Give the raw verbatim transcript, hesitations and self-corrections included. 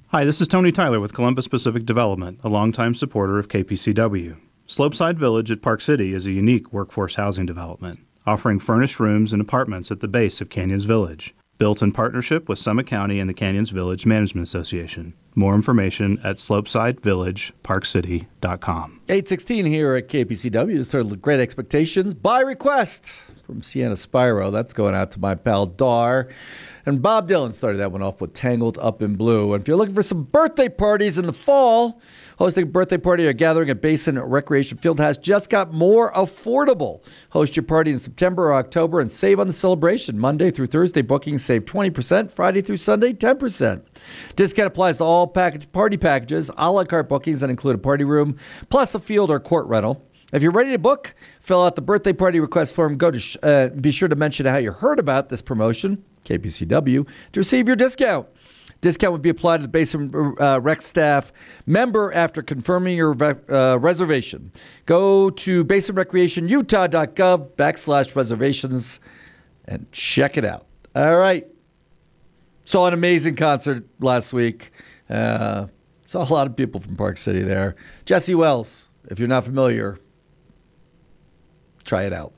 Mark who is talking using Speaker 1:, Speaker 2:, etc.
Speaker 1: Hi, this is Tony Tyler with Columbus Pacific Development, a longtime supporter of K P C W. Slopeside Village at Park City is a unique workforce housing development, offering furnished rooms and apartments at the base of Canyons Village. Built in partnership with Summit County and the Canyons Village Management Association. More information at slopeside village park city dot com.
Speaker 2: eight sixteen here at K P C W. This started Great Expectations by request from Sienna Spyro. That's going out to my pal Dar. And Bob Dylan started that one off with Tangled Up in Blue. And if you're looking for some birthday parties in the fall, hosting a birthday party or gathering at Basin Recreation Field has just got more affordable. Host your party in September or October and save on the celebration. Monday through Thursday bookings save twenty percent. Friday through Sunday, ten percent. Discount applies to all package party packages, a la carte bookings that include a party room, plus a field or court rental. If you're ready to book, fill out the birthday party request form. Go to uh, be sure to mention how you heard about this promotion, K P C W, to receive your discount. Discount would be applied to the Basin uh, Rec staff member after confirming your uh, reservation. Go to basin recreation utah dot gov backslash reservations and check it out. All right. Saw an amazing concert last week. Uh, saw a lot of people from Park City there. Jesse Wells, if you're not familiar, try it out.